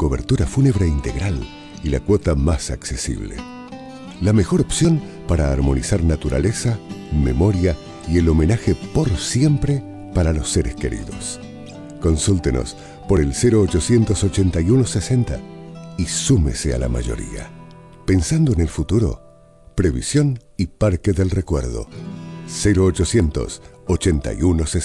cobertura fúnebre integral y la cuota más accesible. La mejor opción para armonizar naturaleza, memoria y el homenaje por siempre para los seres queridos. Consúltenos por el 0800 81 60 y súmese a la mayoría. Pensando en el futuro, Previsión y Parque del Recuerdo. 0800 81 60.